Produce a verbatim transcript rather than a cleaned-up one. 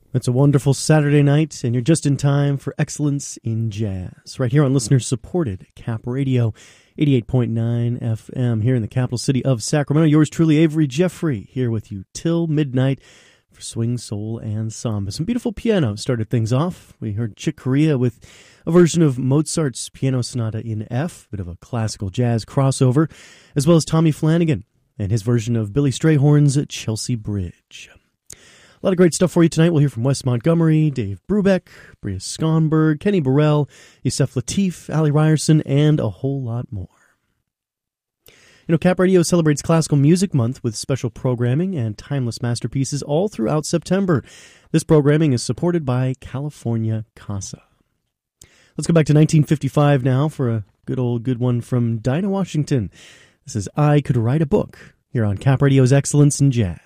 It's a wonderful Saturday night, and you're just in time for Excellence in Jazz, right here on listener-supported Cap Radio, eighty-eight point nine F M, here in the capital city of Sacramento. Yours truly, Avery Jeffrey, here with you till midnight for swing, soul, and samba. Some beautiful piano started things off. We heard Chick Corea with a version of Mozart's Piano Sonata in F, bit of a classical jazz crossover, as well as Tommy Flanagan and his version of Billy Strayhorn's Chelsea Bridge. A lot of great stuff for you tonight. We'll hear from Wes Montgomery, Dave Brubeck, Bria Skonberg, Kenny Burrell, Yusef Lateef, Ali Ryerson, and a whole lot more. You know, Cap Radio celebrates Classical Music Month with special programming and timeless masterpieces all throughout September. This programming is supported by California Casa. Let's go back to nineteen fifty-five now for a good old good one from Dinah Washington. This is I Could Write a Book here on Cap Radio's Excellence in Jazz.